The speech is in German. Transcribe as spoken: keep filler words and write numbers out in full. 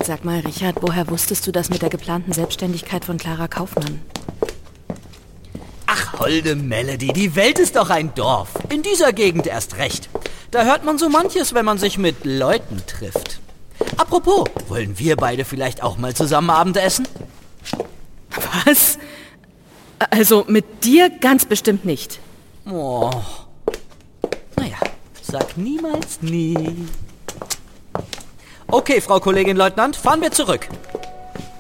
Sag mal, Richard, woher wusstest du das mit der geplanten Selbstständigkeit von Clara Kaufmann? Ach, holde Melody, die Welt ist doch ein Dorf. In dieser Gegend erst recht. Da hört man so manches, wenn man sich mit Leuten trifft. Apropos, wollen wir beide vielleicht auch mal zusammen Abendessen? Was? Also mit dir ganz bestimmt nicht. Oh. Naja, sag niemals nie. Okay, Frau Kollegin Leutnant, fahren wir zurück.